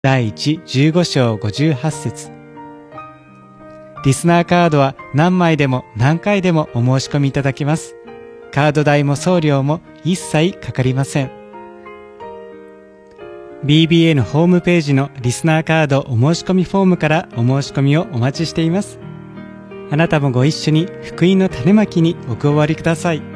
第15章58節。リスナーカードは何枚でも何回でもお申し込みいただけます。カード代も送料も一切かかりません。BBN ホームページのリスナーカードお申し込みフォームからお申し込みをお待ちしています。あなたもご一緒に福音の種まきにお加わりください。